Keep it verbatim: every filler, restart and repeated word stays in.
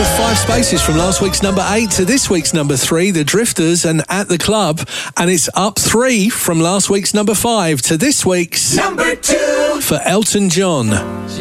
five spaces from last week's number eight to this week's number three, The Drifters and At the Club. And it's up three from last week's number five to this week's number two for Elton John.